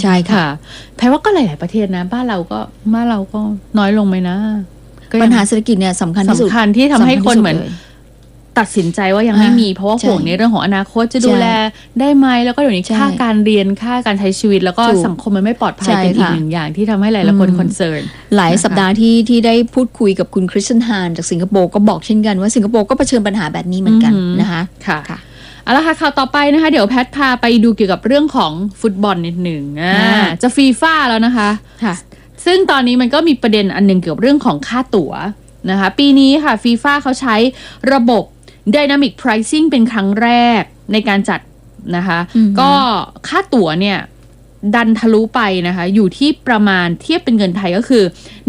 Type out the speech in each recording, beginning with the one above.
ช่ค่ะแปลว่าก็หลายๆประเทศนะบ้านเราก็น้อยลงไหมนะปัญหาเศรษฐกิจเนี่ยสำคัญที่สุดที่ทำให้คนเหมือนตัดสินใจว่ายังไม่มีเพราะว่าห่วงในเรื่องของอนาคตจะดูแลได้ไหมแล้วก็เดี๋ยวนี้ค่าการเรียนค่าการใช้ชีวิตแล้วก็สังคมมันไม่ปลอดภัยเป็นอีกหนึ่งอย่างที่ทำให้หลายๆคนคอนเซิร์นหลายสัปดาห์ที่ได้พูดคุยกับคุณคริสเตียนฮานจากสิงคโปร์ก็บอกเช่นกันว่าสิงคโปร์ก็เผชิญปัญหาแบบนี้เหมือนกันนะคะค่ะเอาละค่ะข่าวต่อไปนะคะเดี๋ยวแพทพาไปดูเกี่ยวกับเรื่องของฟุตบอลนิดหนึ่งจะฟีฟ่าแล้วนะคะซึ่งตอนนี้มันก็มีประเด็นอันนึงเกี่ยวกับเรื่องของค่าตั๋วนะคะปีนี้ค่ะฟีฟ่าเขาใช้ระบบ Dynamic Pricing เป็นครั้งแรกในการจัดนะคะก็ค่าตั๋วเนี่ยดันทะลุไปนะคะอยู่ที่ประมาณเทียบเป็นเงินไทยก็คือ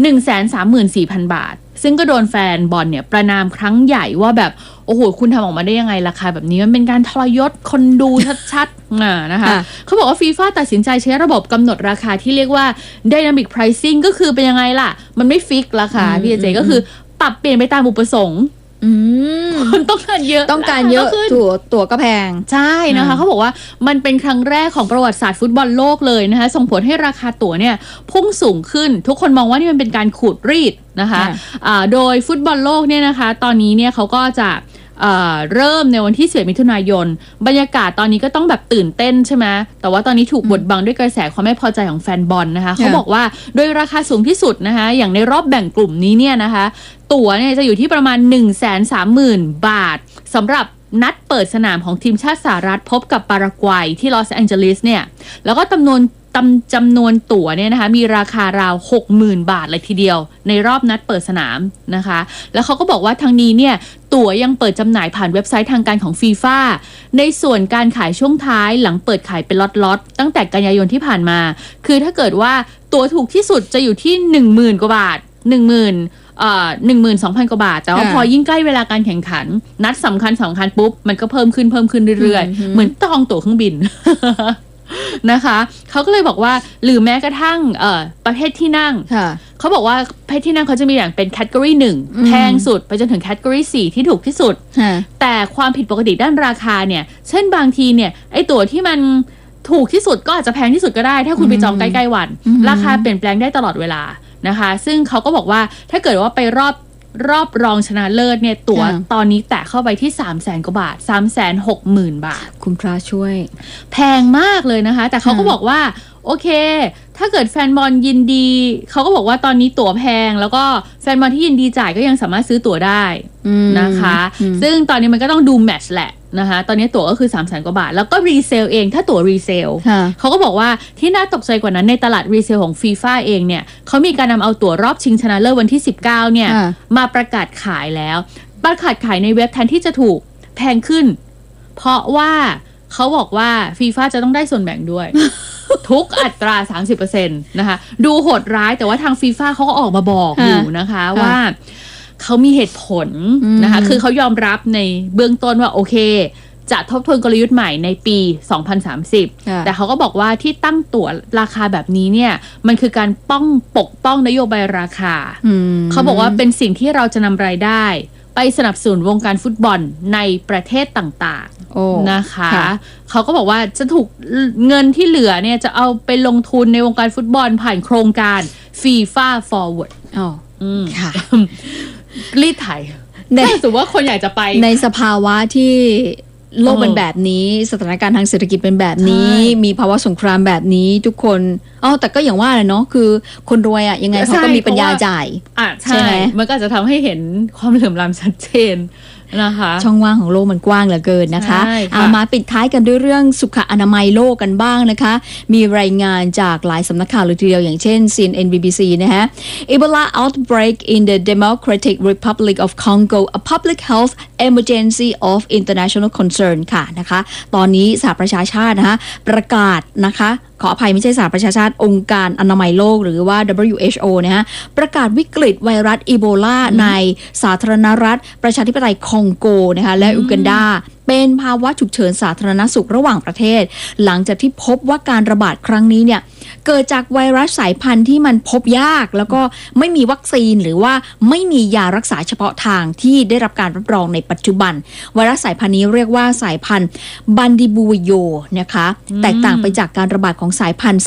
134,000 บาทซึ่งก็โดนแฟนบอลเนี่ยประณามครั้งใหญ่ว่าแบบโอ้โหคุณทำออกมาได้ยังไงราคาแบบนี้มันเป็นการทรยศคนดูชัดๆนะคะเขาบอกว่าฟีฟ่าตัดสินใจใช้ระบบกำหนดราคาที่เรียกว่า Dynamic Pricing ก็คือเป็นยังไงล่ะมันไม่ฟิกราคาพี่เจก็คือปรับเปลี่ยนไปตามอุปสงค์คนต้องการเยอะตั๋วก็แพงใช่นะคะเขาบอกว่ามันเป็นครั้งแรกของประวัติศาสตร์ฟุตบอลโลกเลยนะคะส่งผลให้ราคาตั๋วเนี่ยพุ่งสูงขึ้นทุกคนมองว่านี่มันเป็นการขูดรีดนะคะโดยฟุตบอลโลกเนี่ยนะคะตอนนี้เนี่ยเขาก็จะเริ่มในวันที่11 มิถุนายนบรรยากาศตอนนี้ก็ต้องแบบตื่นเต้นใช่ไหมแต่ว่าตอนนี้ถูกบดบังด้วยกระแสความไม่พอใจของแฟนบอลนะคะเขาบอกว่าโดยราคาสูงที่สุดนะคะอย่างในรอบแบ่งกลุ่มนี้เนี่ยนะคะตั๋วเนี่ยจะอยู่ที่ประมาณ 130,000 บาทสำหรับนัดเปิดสนามของทีมชาติสหรัฐพบกับปารากวัยที่ลอสแองเจลิสเนี่ยแล้วก็จำนวนตั๋วเนี่ยนะคะมีราคาราว 60,000 บาทเลยทีเดียวในรอบนัดเปิดสนามนะคะแล้วเขาก็บอกว่าทางนี้เนี่ยตั๋วยังเปิดจำหน่ายผ่านเว็บไซต์ทางการของฟีฟ่าในส่วนการขายช่วงท้ายหลังเปิดขายเป็นล็อตๆตั้งแต่กันยายนที่ผ่านมาคือถ้าเกิดว่าตั๋วถูกที่สุดจะอยู่ที่ 10,000 กว่าบาท 12,000 กว่าบาทแต่ว่าพอยิ่งใกล้เวลาการแข่งขันนัดสำคัญปุ๊บมันก็เพิ่มขึ้นเรื่อยๆเหมือนจองตั๋วเครื่องบิน นะคะเขาก็เลยบอกว่าหรือแม้กระทั่งประเภทที่นั่งเขาบอกว่าประเภทที่นั่งเขาจะมีอย่างเป็นแคตตากรี1แพงสุดไปจนถึงแคตตากรี4ที่ถูกที่สุดแต่ความผิดปกติด้านราคาเนี่ยเช่นบางทีเนี่ยไอตั๋วที่มันถูกที่สุดก็อาจจะแพงที่สุดก็ได้ถ้าคุณไปจองใกล้ๆวันราคาเปลี่ยนแปลงได้ตลอดเวลานะคะซึ่งเขาก็บอกว่าถ้าเกิดว่าไปรอบรองชนะเลิศเนี่ยตั๋วตอนนี้แตะเข้าไปที่ 300,000 กว่าบาท 360,000 บาทคุณพระช่วยแพงมากเลยนะคะแต่เขาก็บอกว่าโอเคถ้าเกิดแฟนบอลยินดีเขาก็บอกว่าตอนนี้ตั๋วแพงแล้วก็แฟนบอลที่ยินดีจ่ายก็ยังสามารถซื้อตั๋วได้นะคะซึ่งตอนนี้มันก็ต้องดูแมตช์แหละนะคะตอนนี้ตั๋วก็คือ 300,000 กว่าบาทแล้วก็รีเซลเองถ้าตั๋วรีเซลเขาก็บอกว่าที่น่าตกใจกว่านั้นในตลาดรีเซลของฟีฟ่าเองเนี่ยเขามีการนำเอาตั๋วรอบชิงชนะเลิศวันที่19เนี่ยมาประกาศขายแล้วประกาศขายในเว็บแทนที่จะถูกแพงขึ้นเพราะว่าเขาบอกว่าฟีฟ่าจะต้องได้ส่วนแบ่งด้วย ทุกอัตรา 30% นะคะดูโหดร้ายแต่ว่าทางฟีฟ่าเขาก็ออกมาบอกอยู่นะคะว่าเขามีเหตุผลนะคะคือเขายอมรับในเบื้องต้นว่าโอเคจะทบทวนกลยุทธ์ใหม่ในปี 2030 แต่เขาก็บอกว่าที่ตั้งตั๋วราคาแบบนี้เนี่ยมันคือการปกป้องนโยบายราคาเขาบอกว่าเป็นสิ่งที่เราจะนำรายได้ไปสนับสนุนวงการฟุตบอลในประเทศต่างๆนะคะเขาก็บอกว่าจะถูกเงินที่เหลือเนี่ยจะเอาไปลงทุนในวงการฟุตบอลผ่านโครงการ FIFA Forward ค่ะรีดไถถ้าสมมติว่าคนอยากจะไปในสภาวะที่โลกเป็นแบบนี้สถานการณ์ทางเศรษฐกิจเป็นแบบนี้มีภาวะสงครามแบบนี้ทุกคนแต่ก็อย่างว่าเลยเนาะคือคนรวยยังไงเขาก็มีปัญญาจ่ายใช่ไหมมันก็จะทำให้เห็นความเหลื่อมล้ำชัดเจนนะคะช่องว่างของโลกมันกว้างเหลือเกินนะคะเอามาปิดท้ายกันด้วยเรื่องสุขอนามัยโลกกันบ้างนะคะมีรายงานจากหลายสำนักข่าวเลยทีเดียวอย่างเช่น CNN BBC นะฮะ Ebola outbreak in the Democratic Republic of Congo a public health emergency of international concern ค่ะนะคะตอนนี้สหประชาชาตินะคะประกาศนะคะขออภัยไม่ใช่สหประชาชาติองค์การอนามัยโลกหรือว่า WHO นะฮะประกาศวิกฤตไวรัสอีโบลาในสาธารณรัฐประชาธิปไตยคองโกนะคะและอูกันดาเป็นภาวะฉุกเฉินสาธารณสุขระหว่างประเทศหลังจากที่พบว่าการระบาดครั้งนี้เนี่ยเกิดจากไวรัสสายพันธุ์ที่มันพบยากแล้วก็ไม่มีวัคซีนหรือว่าไม่มียารักษาเฉพาะทางที่ได้รับการรับรองในปัจจุบันไวรัสสายพันธุ์นี้เรียกว่าสายพันธุ์บันดิบูโยนะคะแตกต่างไปจากการระบาดของสายพันธุ์